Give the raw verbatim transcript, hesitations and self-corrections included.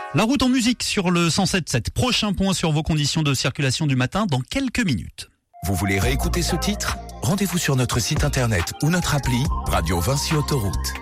La route en musique sur le cent sept virgule sept. Prochain point sur vos conditions de circulation du matin dans quelques minutes. Vous voulez réécouter ce titre ? Rendez-vous sur notre site internet ou notre appli Radio Vinci Autoroute.